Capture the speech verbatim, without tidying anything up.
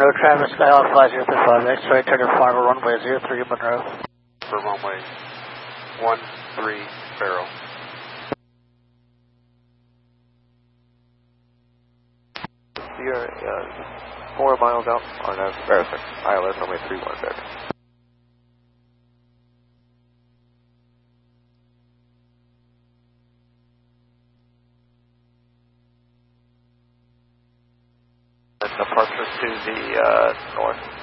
no traffic, Skyhawk five zero three five, X-ray, turn to final runway zero three Monroe. For runway one three Barrel. You're uh, four miles out on a, or sorry, I L S runway three one there. Departure to the uh, north.